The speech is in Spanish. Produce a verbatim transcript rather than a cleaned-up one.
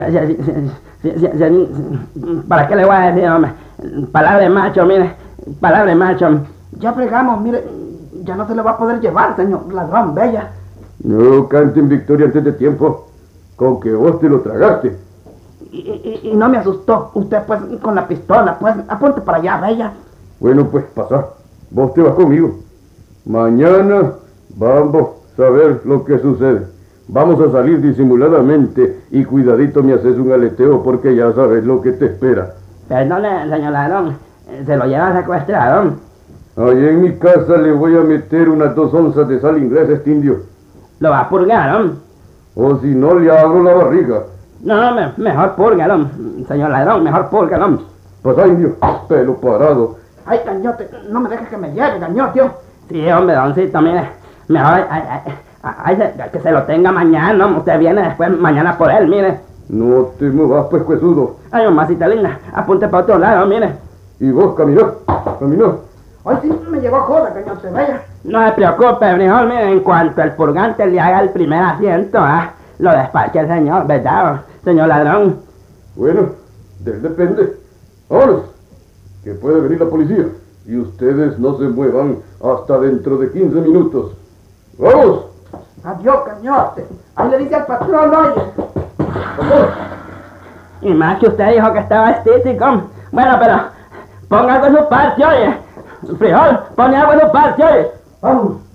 ¿Para qué le voy a decir, hombre? Palabra de macho, mire, palabra de macho. Ya fregamos, mire, ya no se le va a poder llevar, señor ladrón, bella. No canten victoria antes de tiempo, con que vos te lo tragaste. Y, y, y no me asustó, usted pues con la pistola, pues apunte para allá, bella. Bueno, pues pasa, vos te vas conmigo. Mañana vamos a ver lo que sucede. Vamos a salir disimuladamente y cuidadito me haces un aleteo porque ya sabes lo que te espera. Perdone, señor ladrón, se lo lleva secuestrado. Allí en mi casa le voy a meter unas dos onzas de sal inglesa a este indio. Lo va a purgar, ¿no? O si no, le abro la barriga. No, me, mejor púrgalo, señor ladrón, mejor púrgalo. Pasa, indio, pelo parado. Ay, gañote, no me dejes que me lleve, gañote. Sí, hombre, doncito, mire, mejor ay, ay, ay, ay, que se lo tenga mañana, ¿no? Usted viene después mañana por él, mire. No te movas, pues, cuesudo. Ay, mamacita linda, apunte para otro lado, mire. Y vos, caminá, caminá. Ay, sí, me llegó a joder, gañote, bella. No se preocupe, frijol, mire, en cuanto el purgante le haga el primer asiento, ¿ah? Lo despacha el señor, ¿verdad, señor ladrón? Bueno, de él depende. Vámonos, que puede venir la policía. Y ustedes no se muevan hasta dentro de quince minutos. ¡Vamos! Adiós, gañote. Ahí le dice al patrón, oye. ¡Vamos! Y más que usted dijo que estaba estítico. Bueno, pero ponga algo en su parte, oye. Frijol, pone algo en su parte, oye. Vamos.